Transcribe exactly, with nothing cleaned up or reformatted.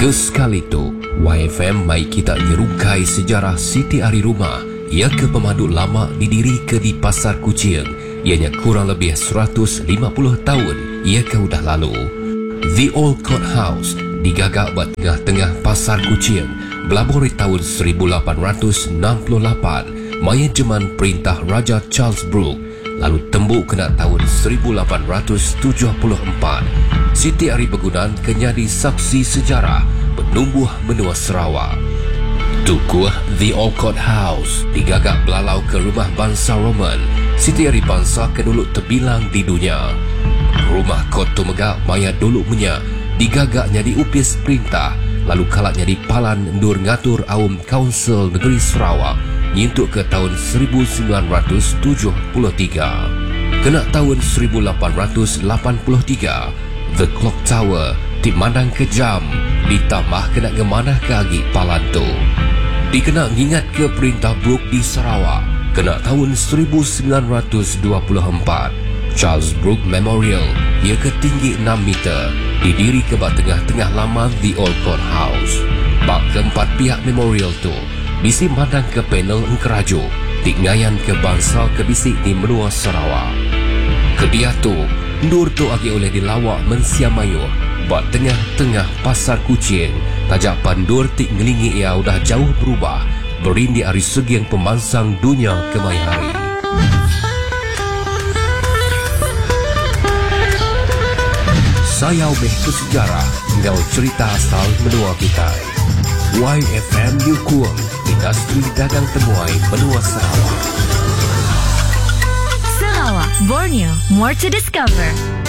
Kesekali tu, Y F M mai kita nyerukai sejarah Siti Ari Rumah. Ia ke pemandu lama didiri ke di Pasar Kuching. Ianya kurang lebih seratus lima puluh tahun ia ke udah lalu. The Old Court House digagak buat tengah-tengah Pasar Kuching belabur tahun seribu lapan ratus enam puluh lapan maya zaman perintah Raja Charles Brooke, lalu tembuk kena tahun seribu lapan ratus tujuh puluh empat. Siti Ari Begunan kenyadi saksi sejarah penumbuh benua Sarawak. Tukuh The Old Court House digagak belalau ke rumah bangsa Roman. Siti Ari bangsa kedulu terbilang di dunia. Rumah Kot Tumegak maya dulu punya digagaknya di upis perintah, lalu kalaknya di Palan Ndur ngatur awam Kaunsil Negeri Sarawak nyintuk ke tahun seribu sembilan ratus tujuh puluh tiga. Kena tahun seribu lapan ratus lapan puluh tiga, The Clock Tower dimandang ke jam, ditambah kena gemanah ke agi Palan tu. Dikena ngingat ke perintah Brooke di Sarawak, kena tahun seribu sembilan ratus dua puluh empat. Charles Brooke Memorial, ia ketinggi enam meter, didiri ke bak tengah-tengah laman The Old Court House. Bak keempat pihak memorial tu, bisi mandang ke panel Engkerajo, dikngayan ke bangsa kebisik di menua Sarawak. Kedia tu, Nur tu agi oleh dilawak mensiamayuh, bak tengah-tengah Pasar Kuching, tajak pandur tik ngelingi ia udah jauh berubah, berindi dari segi yang pemansang dunia kemai hari. Sayau meh ke sejarah, ngau cerita asal menua kita. Y F M Yukuang, industri dagang temuai benua Sarawak. Sarawak, Borneo, more to discover.